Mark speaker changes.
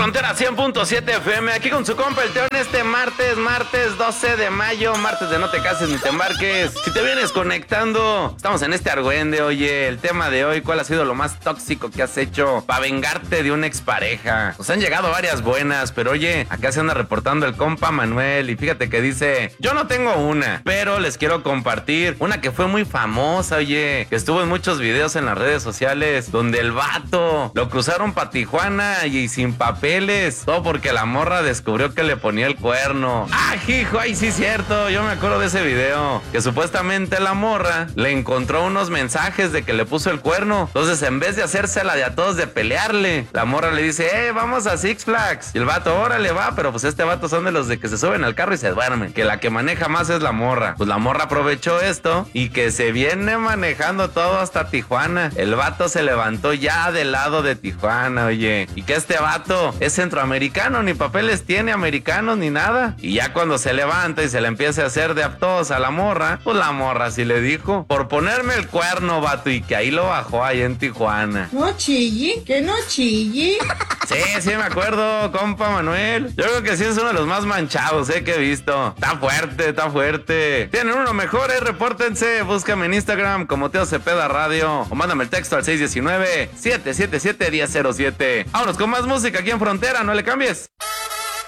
Speaker 1: Frontera 100.7 FM, aquí con su compa el Teón este martes 12 de mayo, martes de no te cases ni te embarques. Si te vienes conectando, estamos en este argüende, oye, el tema de hoy, ¿cuál ha sido lo más tóxico que has hecho para vengarte de una expareja? Nos han llegado varias buenas, pero oye, acá se anda reportando el compa Manuel y fíjate que dice, yo no tengo una, pero les quiero compartir una que fue muy famosa, oye, que estuvo en muchos videos en las redes sociales, donde el vato lo cruzaron pa' Tijuana y sin papeles, todo porque la morra descubrió que le ponía el cuerno. ¡Ah, hijo! ¡Ay, sí, cierto! Yo me acuerdo de ese video, que supuestamente la morra le encontró unos mensajes de que le puso el cuerno. Entonces, en vez de hacérsela de a todos de pelearle, la morra le dice, vamos a Six Flags. Y el vato, órale, va, pero pues este vato son de los de que se suben al carro y se duermen, que la que maneja más es la morra. Pues la morra aprovechó esto y que se viene manejando todo hasta Tijuana. El vato se levantó ya del lado de Tijuana, oye, y que este vato es centroamericano, ni papeles tiene americanos ni nada. Y ya cuando se levanta y se le empieza a hacer de aptos a la morra, pues la morra sí le dijo, por ponerme el cuerno, vato, y que ahí lo bajó ahí en Tijuana.
Speaker 2: No chille, que no chille.
Speaker 1: Sí, me acuerdo, compa Manuel. Yo creo que sí es uno de los más manchados, que he visto. Está fuerte. Tienen uno mejor, repórtense. Búscame en Instagram como Teo Cepeda Radio o mándame el texto al 619-777-1007. Vámonos con más música aquí en Frontera, no le cambies.